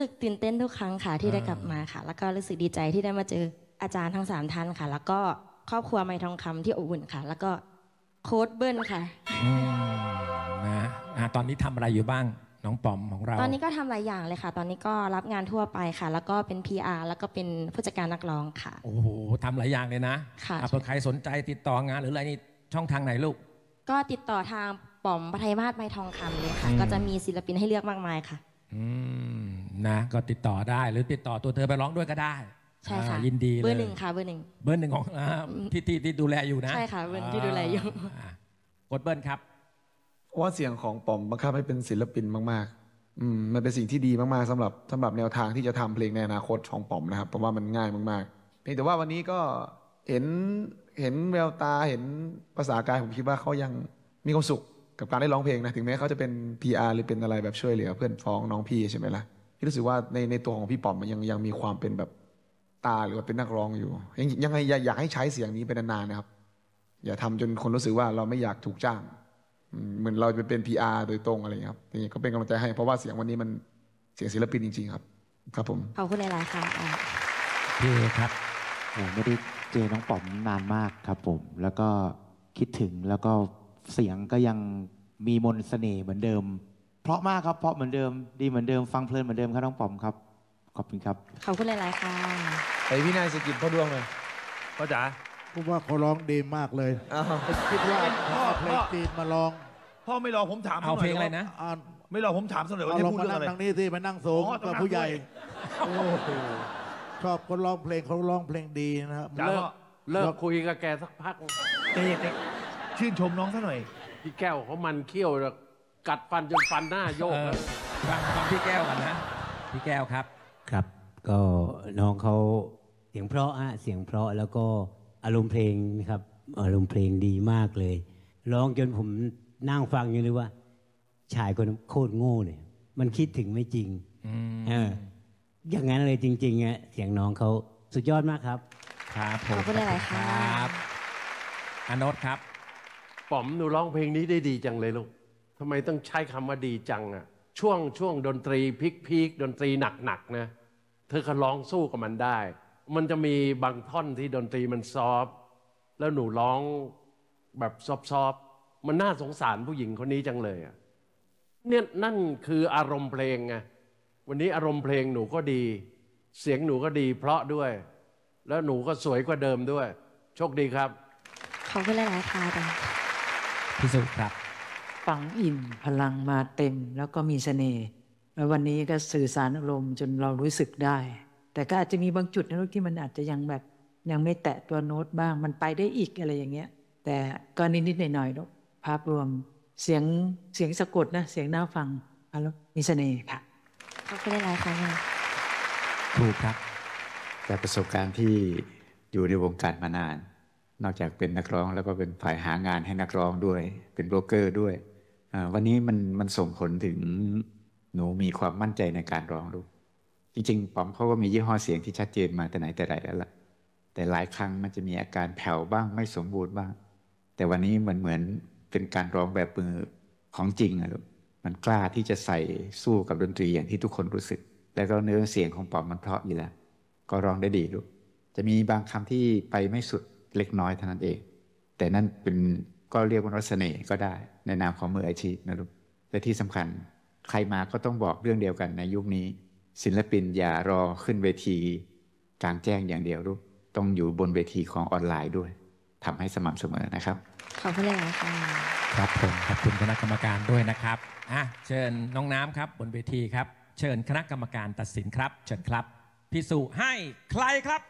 รู้สึกตื่นเต้นทุกครั้งค่ะที่ได้กลับมาค่ะแล้วก็รู้สึกดีใจที่ได้มาเจออาจารย์ทั้ง3ท่านค่ะแล้วก็ครอบครัวไม้ทองคำที่อบอุ่นค่ะแล้วก็โค้ชเบิ้ลค่ะนะตอนนี้ทำอะไรอยู่บ้างน้องปอมของเราตอนนี้ก็ทำหลายอย่างเลยค่ะตอนนี้ก็รับงานทั่วไปค่ะแล้วก็เป็น PR แล้วก็เป็นผู้จัดการนักร้องค่ะโอ้โหทำหลายอย่างเลยนะค่ะเผื่อใครสนใจติดต่องานหรืออะไรนี่ช่องทางไหนลูกก็ติดต่อทางป๋อมปทัยมาศไม้ทองคำเลยค่ะก็จะมีศิลปินให้เลือกมากมายค่ะนะก็ติดต่อได้หรือติดต่อตัวเธอไปร้องด้วยก็ได้ใช่ค่ะยินดีเลยเบอร์ 1ค่ะเบอร์ 1 เบอร์ 1ของที่ดูแลอยู่นะใช่ค่ะเบอร์ที่ดูแลอยู่กดเบิ้ลครับว่าเสียงของป๋อมบังคับให้เป็นศิลปินมากๆมันเป็นสิ่งที่ดีมากๆสำหรับแนวทางที่จะทำเพลงในอนาคตของป๋อมนะครับเพราะว่ามันง่ายมากๆเพียงแต่ว่าวันนี้ก็เห็นแววตาเห็นภาษากายผมคิดว่าเขายังมีความสุขกับการได้ร้องเพลงนะถึงแม้เขาจะเป็น PR หรือเป็นอะไรแบบช่วยเหลือเพื่อนฟ้องน้องพี่ใช่ไหมล่ะพี่รู้สึกว่าในตัวของพี่ป๋อมมันยังมีความเป็นแบบตาหรือว่าเป็นนักร้องอยู่ยังไงอยากให้ใช้เสียงนี้ไปนานๆนะครับอย่าทำจนคนรู้สึกว่าเราไม่อยากถูกจ้างเหมือนเราเป็น PR โดยตรงอะไรอย่างนี้ครับอย่างนี้ก็เป็นกำลังใจให้เพราะว่าเสียงวันนี้มันเสียงศิลปินจริงๆครับครับผมขอบคุณหลายๆค่ะพี่ครับผมไม่ได้เจอน้องป๋อมนานมากครับผมแล้วก็คิดถึงแล้วก็เสียงก็ยังมีมนต์เสน่ห์เหมือนเดิมเพราะมากครับเพราะเหมือนเดิมดีเหมือนเดิมฟังเพลินเหมือนเดิมครับน้องป๋อมครับขอบคุณครับขอบคุณหลายๆค่ะไอพี่นายสกิดพ่อดวงเลยพ่อจ๋าผมว่าเขาร้องดีมากเลยคิดว่าพ่อเพลงจีนมาร้องพ่อไม่รอผมถามเอาเพลงอะไรนะไม่รอผมถามเสนอว่าจะพูดเรื่องอะไรทางนี้สิมานั่งสูงกับผู้ใหญ่โอ้โหชอบคนร้องเพลงเขาร้องเพลงดีนะครับเลิกคุยกับแกสักพักเจ๊ชื่นชมน้องซะหน่อยพี่แก้วเขามันเขี้ยวกัดฟันจนฟันหน้าโยกฟังพี่แก้วกันนะพี่แก้วครับครับก็น้องเขาเสียงเพราะเสียงเพราะแล้วก็อารมณ์เพลงนะครับอารมณ์เพลงดีมากเลยร้องจนผมนั่งฟังอยู่เลยว่าชายคนโคตรโง่เลยมันคิดถึงไม่จริงอย่างนั้นเลยจริงๆเสียงน้องเขาสุดยอดมากครับครับขอบคุณหลายๆครับอโนตครับป๋อมหนูร้องเพลงนี้ได้ดีจังเลยลูกทำไมต้องใช้คำว่าดีจังช่วงดนตรีพีคดนตรีหนักๆนะเธอก็ร้องสู้กับมันได้มันจะมีบางท่อนที่ดนตรีมันซอฟแล้วหนูร้องแบบซอฟมันน่าสงสารผู้หญิงคนนี้จังเลยเนี่ยนั่นคืออารมณ์เพลงไงวันนี้อารมณ์เพลงหนูก็ดีเสียงหนูก็ดีเพราะด้วยแล้วหนูก็สวยกว่าเดิมด้วยโชคดีครับขอบคุณหลายๆค่ะพี่สุครับฝังอิ่มพลังมาเต็มแล้วก็มีเสน่ห์แล้ววันนี้ก็สื่อสารอารมณ์จนเรารู้สึกได้แต่ก็อาจจะมีบางจุดนะลูกที่มันอาจจะยังแบบยังไม่แตะตัวโน้ตบ้างมันไปได้อีกอะไรอย่างเงี้ยแต่ก็นิดๆหน่อยๆลูกภาพรวมเสียงสะกดนะเสียงน่าฟังแล้วมีเสน่ห์ค่ะขอบคุณหลายๆค่ะถูกครับจากประสบการณ์ที่อยู่ในวงการมานานนอกจากเป็นนักร้องแล้วก็เป็นฝ่ายหางานให้นักร้องด้วยเป็นโบรกเกอร์ด้วยวันนี้มันส่งผลถึงหนูมีความมั่นใจในการร้องลูกจริงๆป๋อมเขาก็มียี่ห้อเสียงที่ชัดเจนมาแต่ไหนแต่ไรแล้วล่ะแต่หลายครั้งมันจะมีอาการแผ่วบ้างไม่สมบูรณ์บ้างแต่วันนี้มันเหมือนเป็นการร้องแบบมือของจริงลูกมันกล้าที่จะใส่สู้กับดนตรีอย่างที่ทุกคนรู้สึกแล้วก็เนื้อเสียงของป๋อมมันเพราะอยู่แล้วก็ร้องได้ดีลูกจะมีบางคำที่ไปไม่สุดเล็กน้อยเท่านั้นเองแต่นั่นเป็นก็เรียกว่าเสน่ห์ก็ได้ในนามของมืออาชีพนะลูกและที่สำคัญใครมาก็ต้องบอกเรื่องเดียวกันในยุคนี้ศิลปินอย่ารอขึ้นเวทีกลางแจ้งอย่างเดียวลูกต้องอยู่บนเวทีของออนไลน์ด้วยทำให้สม่ำเสมอนะครับขอบคุณเลยค่ะครับผมขอบคุณคณะกรรมการด้วยนะครับเชิญน้องน้ำครับบนเวทีครับเชิญคณะกรรมการตัดสินครับเชิญครับพิสูจน์ให้ใครครับ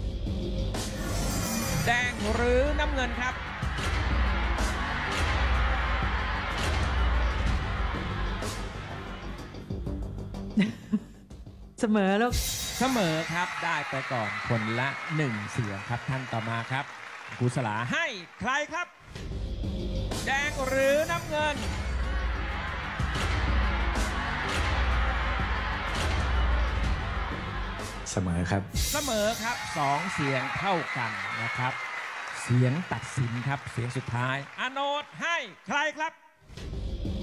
แดงหรือน้ำเงินครับเสมอแล้วเสมอครับได้ไปก่อนคนละ1เสียงครับท่านต่อมาครับครูสลาให้ใครครับแดงหรือน้ำเงินเสมอครับเสมอครับ2เสียงเท่ากันนะครับเสียงตัดสินครับเสียงสุดท้ายอโนตให้ใครครับ